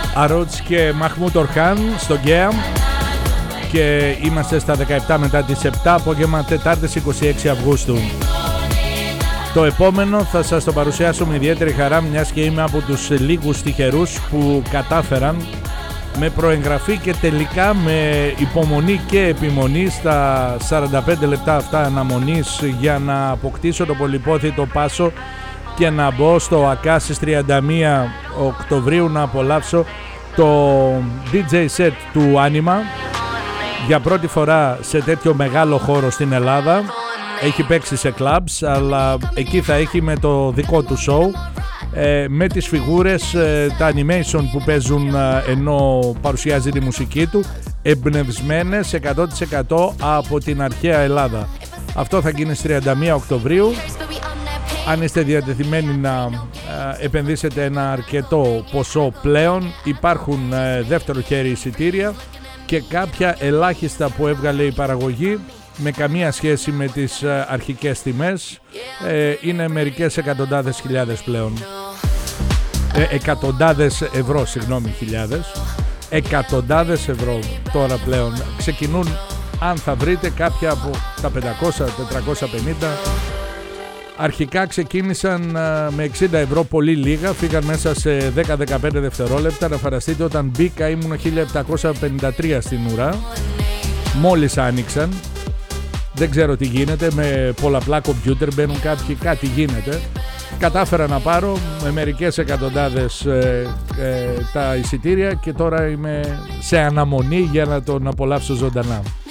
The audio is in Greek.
Αρότς και Μαχμούτ Ορχάν στο Γκέα. Και είμαστε στα 17 μετά τις 7 απόγευμα Τετάρτης 26 Αυγούστου. Το επόμενο θα σας το παρουσιάσω με ιδιαίτερη χαρά, μιας και είμαι από τους λίγους τυχερούς που κατάφεραν με προεγγραφή και τελικά με υπομονή και επιμονή στα 45 λεπτά αυτά αναμονής για να αποκτήσω το πολυπόθητο πάσο και να μπω στο ΑΚΑ στις 31 Οκτωβρίου να απολαύσω το DJ set του Anima για πρώτη φορά σε τέτοιο μεγάλο χώρο στην Ελλάδα. Έχει παίξει σε clubs, αλλά εκεί θα έχει με το δικό του show, με τις φιγούρες, τα animation που παίζουν ενώ παρουσιάζει τη μουσική του, εμπνευσμένες 100% από την αρχαία Ελλάδα. Αυτό θα γίνει στις 31 Οκτωβρίου. Αν είστε διατεθειμένοι να επενδύσετε ένα αρκετό ποσό πλέον, υπάρχουν δεύτερο χέρι εισιτήρια και κάποια ελάχιστα που έβγαλε η παραγωγή με καμία σχέση με τις αρχικές τιμές, είναι μερικές εκατοντάδες χιλιάδες πλέον. Εκατοντάδες ευρώ, συγγνώμη, χιλιάδες. Εκατοντάδες ευρώ τώρα πλέον. Ξεκινούν, αν θα βρείτε, κάποια από τα 500-450. Αρχικά ξεκίνησαν με 60 ευρώ, πολύ λίγα, φύγαν μέσα σε 10-15 δευτερόλεπτα. Να φανταστείτε, όταν μπήκα ήμουν 1753 στην ουρά, μόλις άνοιξαν. Δεν ξέρω τι γίνεται, με πολλαπλά κομπιούτερ μπαίνουν κάποιοι, κάτι γίνεται. Κατάφερα να πάρω με μερικές εκατοντάδες τα εισιτήρια και τώρα είμαι σε αναμονή για να τον απολαύσω ζωντανά.